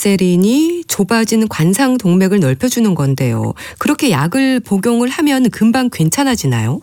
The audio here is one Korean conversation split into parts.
니트로그리세린이 좁아진 관상 동맥을 넓혀주는 건데요. 그렇게 약을 복용을 하면 금방 괜찮아지나요?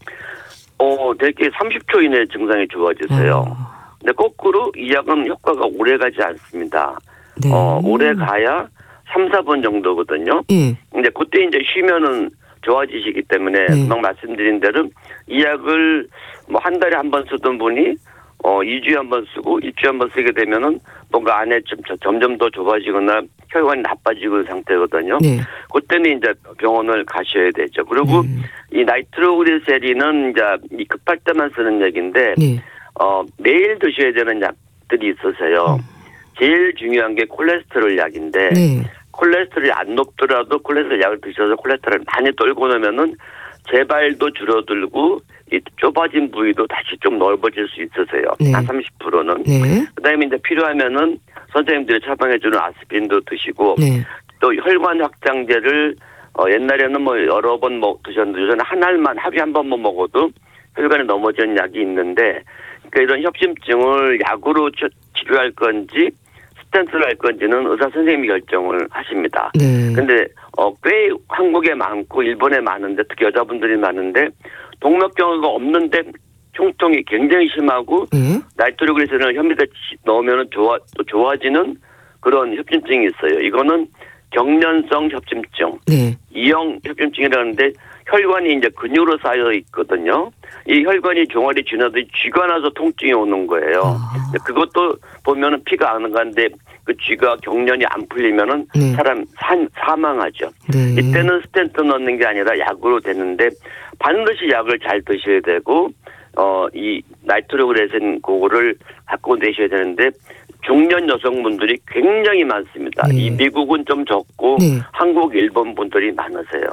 대개 30초 이내에 증상이 좋아지세요. 근데 거꾸로 이 약은 효과가 오래 가지 않습니다. 네. 오래 가야 3, 4분 정도거든요. 예. 근데 그때 이제 쉬면은 좋아지시기 때문에 금방 말씀드린 대로 이 약을 뭐 한 달에 한 번 쓰던 분이 2주에 한 번 쓰고 1주에 한 번 쓰게 되면은 뭔가 안에 점점 더 좁아지거나 혈관이 나빠지고 상태거든요. 네. 그때는 이제 병원을 가셔야 되죠. 그리고 이 나이트로그리세린은 이제 이 급할 때만 쓰는 약인데 매일 드셔야 되는 약들이 있어서요. 제일 중요한 게 콜레스테롤 약인데 콜레스테롤이 안 높더라도 콜레스테롤 약을 드셔서 콜레스테롤을 많이 떨고 나면은 재발도 줄어들고 이 좁아진 부위도 다시 좀 넓어질 수 있으세요. 한 30%는. 그다음에 이제 필요하면은 선생님들이 처방해주는 아스피린도 드시고 또 혈관 확장제를 옛날에는 뭐 여러 번 드셨는데 요새는 한 알만 하루에 한 번만 먹어도 혈관이 넘어지는 약이 있는데 그러니까 이런 협심증을 약으로 치료할 건지 스텐트를 할 건지는 의사 선생님이 결정을 하십니다. 근데 꽤 한국에 많고 일본에 많은데 특히 여자분들이 많은데 동맥경화가 없는데 흉통이 굉장히 심하고 나이트로그리세린을 혈압에 넣으면 좋아지는 그런 협심증이 있어요. 이거는 경련성 협심증, 이형 협심증이라는데 혈관이 이제 근육으로 쌓여 있거든요. 이 혈관이 종아리 지나듯이 쥐가 나서 통증이 오는 거예요. 그것도 보면은 피가 안 가는데 그 쥐가 경련이 안 풀리면은 사람 사망하죠. 이때는 스텐트 넣는 게 아니라 약으로 되는데 반드시 약을 잘 드셔야 되고 이 나이트로그리세린 그거를 갖고 계셔야 되는데 중년 여성분들이 굉장히 많습니다. 이 미국은 좀 적고 한국, 일본 분들이 많으세요.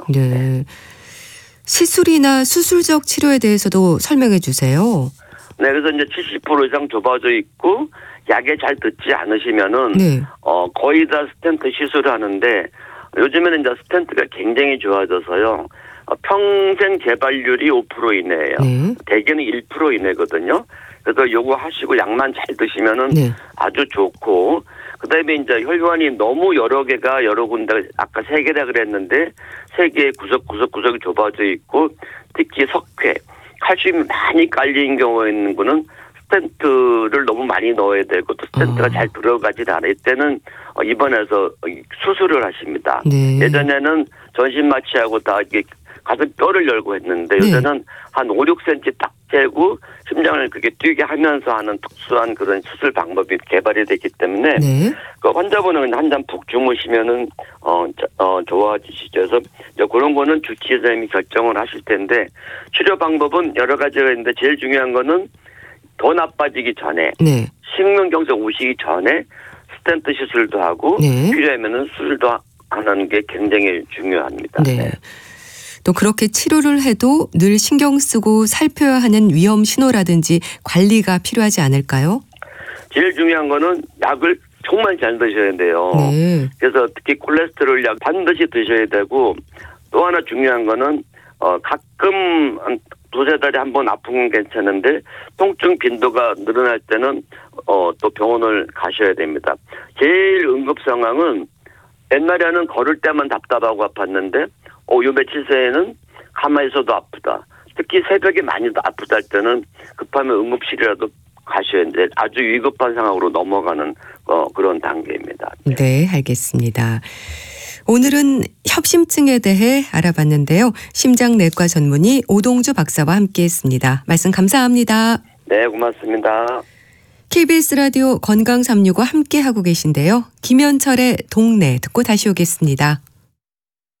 시술이나 수술적 치료에 대해서도 설명해 주세요. 네, 그래서 이제 70% 이상 좁아져 있고 약에 잘 듣지 않으시면은 거의 다 스텐트 시술을 하는데 요즘에는 이제 스텐트가 굉장히 좋아져서요. 평생 재발률이 5% 이내예요. 대개는 1% 이내거든요. 그래서 요거 하시고 약만 잘 드시면은 아주 좋고 그다음에 이제 혈관이 너무 여러 개가 여러 군데 아까 3개라 그랬는데 3개의 구석구석이 좁아져 있고 특히 석회, 칼슘이 많이 깔린 경우에 있는 거는 스텐트를 너무 많이 넣어야 되고 또 스텐트가 잘 들어가지 않아. 이때는 입원해서 수술을 하십니다. 예전에는 전신 마취하고 다 이렇게 가슴 뼈를 열고 했는데 요새는 한 5, 6cm 딱 재고 심장을 그렇게 뛰게 하면서 하는 특수한 그런 수술 방법이 개발이 됐기 때문에 그 환자분은 한 잔 푹 주무시면은 좋아지시죠. 그래서 이제 그런 거는 주치의사님이 결정을 하실 텐데 치료 방법은 여러 가지가 있는데 제일 중요한 거는 더 나빠지기 전에 심근경색 오시기 전에 스텐트 시술도 하고 필요하면은 수술도 하는 게 굉장히 중요합니다. 또 그렇게 치료를 해도 늘 신경 쓰고 살펴야 하는 위험 신호라든지 관리가 필요하지 않을까요? 제일 중요한 거는 약을 정말 잘 드셔야 돼요. 그래서 특히 콜레스테롤 약 반드시 드셔야 되고 또 하나 중요한 거는 가끔 두세 달에 한 번 아픈 건 괜찮은데 통증 빈도가 늘어날 때는 또 병원을 가셔야 됩니다. 제일 응급 상황은 옛날에는 걸을 때만 답답하고 아팠는데 요 며칠 새에는 가만히 있어도 아프다. 특히 새벽에 많이 아프다 할 때는 급하면 응급실이라도 가셔야 돼. 아주 위급한 상황으로 넘어가는 그런 단계입니다. 네, 알겠습니다. 오늘은 협심증에 대해 알아봤는데요. 심장내과 전문의 오동주 박사와 함께했습니다. 말씀 감사합니다. 네, 고맙습니다. KBS 라디오 건강365 함께하고 계신데요. 김현철의 동네 듣고 다시 오겠습니다.